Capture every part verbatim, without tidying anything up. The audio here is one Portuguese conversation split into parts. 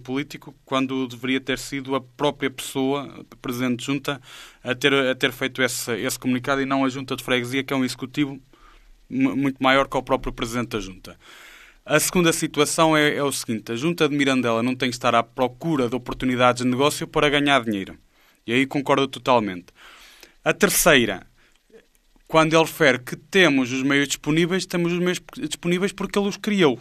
político, quando deveria ter sido a própria pessoa, Presidente de Junta, a ter, a ter feito esse, esse comunicado e não a Junta de Freguesia, que é um executivo muito maior que o próprio Presidente da Junta. A segunda situação é, é o seguinte: a Junta de Mirandela não tem que estar à procura de oportunidades de negócio para ganhar dinheiro. E aí concordo totalmente. A terceira, quando ele refere que temos os meios disponíveis, temos os meios disponíveis porque ele os criou.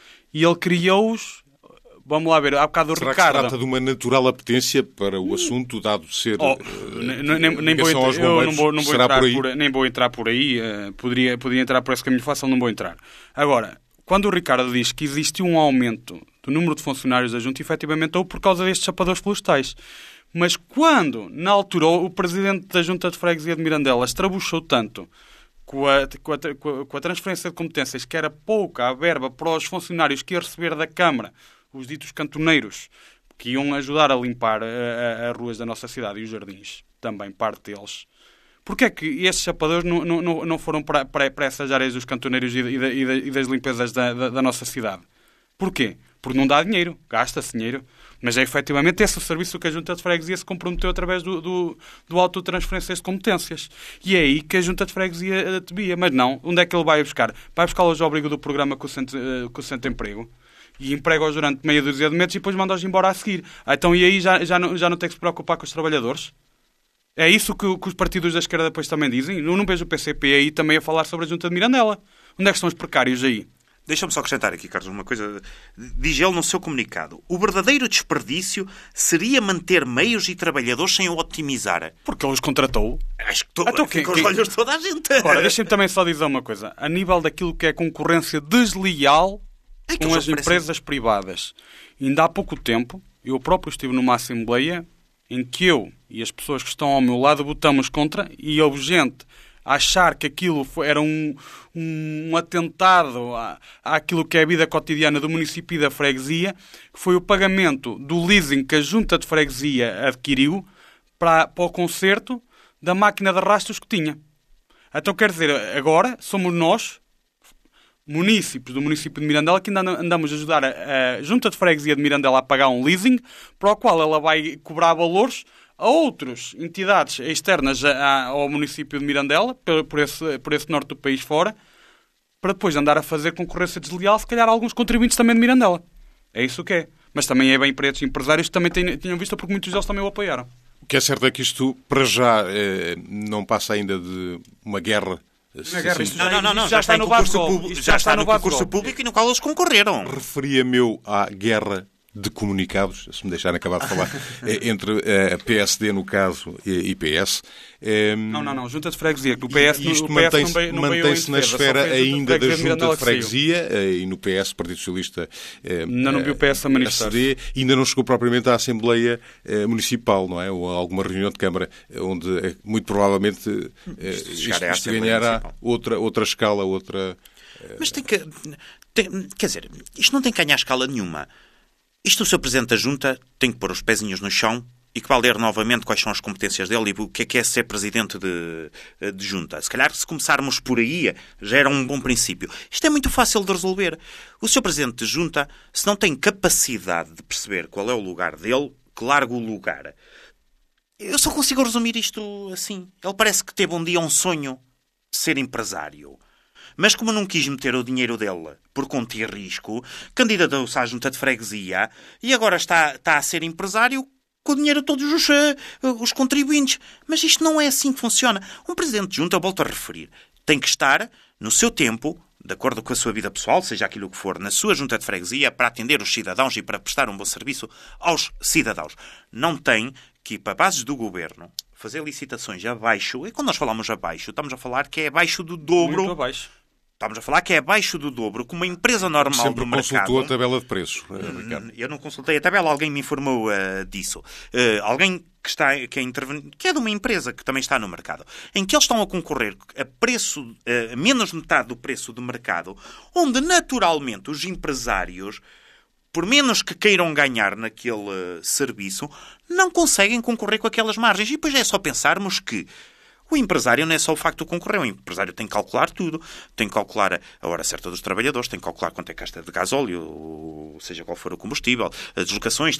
E ele criou-os, vamos lá ver, há bocado o Será Ricardo... que se trata de uma natural apetência para o assunto, dado ser... Oh, uh, nem, nem, nem, vou, aos eu não vou, não vou entrar por aí? por, nem vou entrar por aí, uh, poderia, poderia entrar por esse caminho fácil, não vou entrar. Agora, quando o Ricardo diz que existiu um aumento do número de funcionários da Junta, efetivamente houve por causa destes chapadores florestais. Mas quando, na altura, o Presidente da Junta de Freguesia de Mirandela estrabuchou tanto com a, com, a, com a transferência de competências, que era pouca a verba para os funcionários que ia receber da Câmara, os ditos cantoneiros, que iam ajudar a limpar as ruas da nossa cidade e os jardins, também parte deles. Porquê é que esses chapadores não, não, não foram para, para, para essas áreas dos cantoneiros e, e, e das limpezas da, da, da nossa cidade? Porquê? Porque não dá dinheiro, gasta-se dinheiro. Mas é efetivamente esse o serviço que a Junta de Freguesia se comprometeu através do, do, do autotransferência de competências. E é aí que a Junta de Freguesia devia. Mas não, onde é que ele vai buscar? Vai buscá-los ao abrigo do programa com o Centro, com o Centro de Emprego e emprega-os durante meia dúzia de meses e depois manda-os embora a seguir. Ah, então e aí já, já, não, já não tem que se preocupar com os trabalhadores? É isso que, que os partidos da esquerda depois também dizem? Eu não vejo o P C P aí também a falar sobre a Junta de Mirandela. Onde é que estão os precários aí? Deixa-me só acrescentar aqui, Carlos, uma coisa. Diz ele no seu comunicado: o verdadeiro desperdício seria manter meios e trabalhadores sem o otimizar. Porque ele os contratou. Acho que to... então, fica quem, os olhos de toda a gente. Agora, deixem-me também só dizer uma coisa. A nível daquilo que é concorrência desleal é com as empresas parece... privadas. Ainda há pouco tempo, eu próprio estive numa assembleia em que eu e as pessoas que estão ao meu lado votamos contra e houve gente a achar que aquilo foi, era um, um atentado à, àquilo que é a vida cotidiana do município e da freguesia, que foi o pagamento do leasing que a Junta de Freguesia adquiriu para, para o conserto da máquina de rastros que tinha. Então, quer dizer, agora somos nós, munícipes do município de Mirandela, que ainda andamos a ajudar a, a Junta de Freguesia de Mirandela a pagar um leasing para o qual ela vai cobrar valores a outras entidades externas ao município de Mirandela, por esse, por esse norte do país fora, para depois andar a fazer concorrência desleal, se calhar, a alguns contribuintes também de Mirandela. É isso que é. Mas também é bem para estes empresários que também tinham visto, porque muitos deles também o apoiaram. O que é certo é que isto, para já, eh, não passa ainda de uma guerra. Uma guerra isto não, não, não, não, já, já está, está no concurso público, já, já está no concurso público e no qual eles concorreram. Referia-me eu à guerra de comunicados, se me deixarem acabar de falar, entre a P S D, no caso, e P S. Não, não, não. Junta de Freguesia. O P S, isto o P S mantém-se, não veio, não mantém-se na esfera ainda da Junta de Freguesia e no P S, Partido Socialista. Ainda não viu o P S a manifestar-se. Ainda não chegou propriamente à Assembleia Municipal, não é? Ou a alguma reunião de Câmara, onde muito provavelmente isto, isto, isto ganhará outra, outra escala, outra... Mas tem que... Tem, quer dizer, isto não tem que ganhar escala nenhuma. Isto o seu Presidente da Junta tem que pôr os pezinhos no chão e que vai ler novamente quais são as competências dele e o que é que é ser Presidente de, de Junta. Se calhar, se começarmos por aí, já era um bom princípio. Isto é muito fácil de resolver. O seu Presidente de Junta, se não tem capacidade de perceber qual é o lugar dele, que larga o lugar. Eu só consigo resumir isto assim. Ele parece que teve um dia um sonho de ser empresário. Mas como não quis meter o dinheiro dele por conta e risco, candidatou-se à Junta de Freguesia e agora está, está a ser empresário com o dinheiro de todos os, os contribuintes. Mas isto não é assim que funciona. Um Presidente de Junta, eu volto a referir, tem que estar no seu tempo, de acordo com a sua vida pessoal, seja aquilo que for, na sua Junta de Freguesia, para atender os cidadãos e para prestar um bom serviço aos cidadãos. Não tem que ir para bases do governo fazer licitações abaixo. E quando nós falamos abaixo, estamos a falar que é abaixo do dobro. Muito abaixo. Estamos a falar que é abaixo do dobro, com uma empresa normal Sempre do mercado... Sempre consultou a tabela de preços, Ricardo. Eu não consultei a tabela, alguém me informou uh, disso. Uh, alguém que, está, que, é interven... que é de uma empresa que também está no mercado, em que eles estão a concorrer a preço, uh, menos metade do preço do mercado, onde naturalmente os empresários, por menos que queiram ganhar naquele uh, serviço, não conseguem concorrer com aquelas margens. E depois é só pensarmos que o empresário não é só o facto de concorrer. O empresário tem que calcular tudo. Tem que calcular a hora certa dos trabalhadores, tem que calcular quanto é que gasta de gasóleo, seja qual for o combustível, as deslocações,